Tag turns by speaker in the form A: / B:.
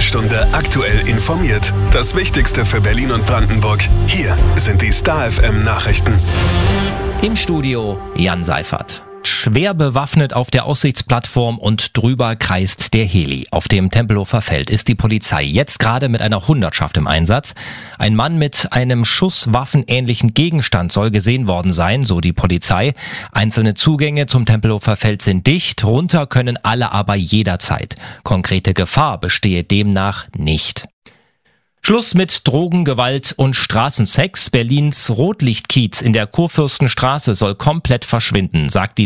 A: Jede Stunde aktuell informiert. Das Wichtigste für Berlin und Brandenburg. Hier sind die Star FM Nachrichten.
B: Im Studio Jan Seifert. Schwer bewaffnet auf der Aussichtsplattform und drüber kreist der Heli. Auf dem Tempelhofer Feld ist die Polizei jetzt gerade mit einer Hundertschaft im Einsatz. Ein Mann mit einem schusswaffenähnlichen Gegenstand soll gesehen worden sein, so die Polizei. Einzelne Zugänge zum Tempelhofer Feld sind dicht, runter können alle aber jederzeit. Konkrete Gefahr bestehe demnach nicht. Schluss mit Drogen, Gewalt und Straßensex. Berlins Rotlichtkiez in der Kurfürstenstraße soll komplett verschwinden, sagt die